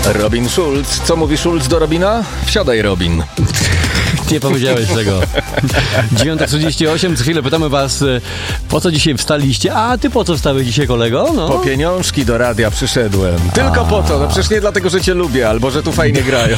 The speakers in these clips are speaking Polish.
Robin Schulz. Co mówi Schulz do Robina? Wsiadaj, Robin. Nie powiedziałeś tego. 9:38, za chwilę pytamy was, po co dzisiaj wstaliście? A ty po co wstałeś dzisiaj, kolego? No. Po pieniążki do radia przyszedłem. Tylko po to, no przecież nie dlatego, że cię lubię, albo że tu fajnie grają.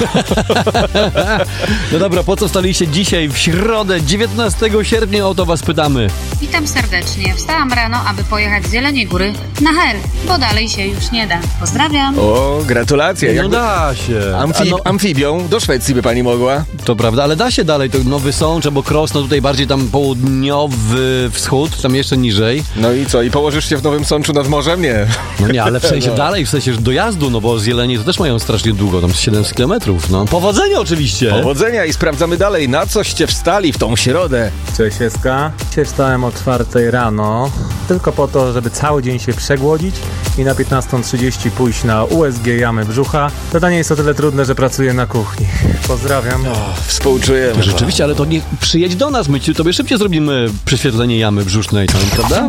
No dobra, po co wstaliście dzisiaj w środę, 19 sierpnia? O to was pytamy. Witam serdecznie. Wstałam rano, aby pojechać z Jeleniej Góry na Hel, bo dalej się już nie da. Pozdrawiam. O, gratulacje. No da się. Amfibią do Szwecji by pani mogła. To prawda, ale da się dalej. To Nowy Sącz albo Krosno, tutaj bardziej tam południowy wschód, tam jeszcze niżej. No i co, i położysz się w Nowym Sączu nad morzem? Nie. No nie, ale w sensie dalej, w sensie dojazdu, no bo z Jeleni to też mają strasznie długo, tam 700 kilometrów, no. Powodzenia oczywiście! Powodzenia i sprawdzamy dalej, na coście wstali w tą środę. Cześć, Eska. Dzisiaj wstałem o 4 rano, tylko po to, żeby cały dzień się przegłodzić i na 15:30 pójść na USG jamy brzucha. Zadanie jest o tyle trudne, że pracuję na kuchni. Pozdrawiam. Współczujemy. Rzeczywiście, ale to niech przyjedź do nas, my tobie szybciej zrobimy prześwietlenie jamy brzusznej tam, prawda?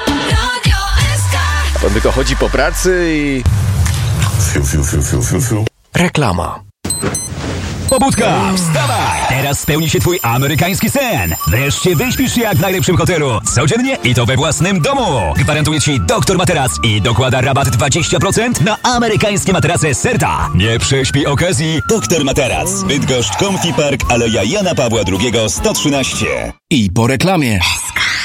A pan tylko chodzi po pracy i... Reklama. Pobudka! Wstawaj! Teraz spełni się twój amerykański sen. Wreszcie wyśpisz się jak w najlepszym hotelu. Codziennie i to we własnym domu. Gwarantuje ci Doktor Materac i dokłada rabat 20% na amerykańskie materace Serta. Nie prześpij okazji. Doktor Materac. Bydgoszcz Comfy Park, Aleja Jana Pawła II 113. I po reklamie.